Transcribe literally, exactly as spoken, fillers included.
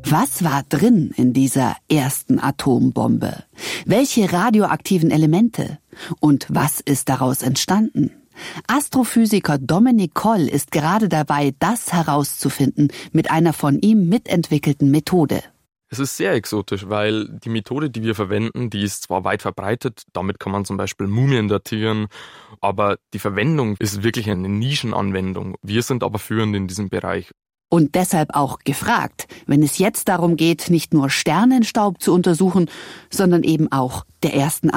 Was war drin in dieser ersten Atombombe? Welche radioaktiven Elemente? Und was ist daraus entstanden? Astrophysiker Dominic Coll ist gerade dabei, das herauszufinden mit einer von ihm mitentwickelten Methode. Es ist sehr exotisch, weil die Methode, die wir verwenden, die ist zwar weit verbreitet, damit kann man zum Beispiel Mumien datieren, aber die Verwendung ist wirklich eine Nischenanwendung. Wir sind aber führend in diesem Bereich. Und deshalb auch gefragt, wenn es jetzt darum geht, nicht nur Sternenstaub zu untersuchen, sondern eben auch der ersten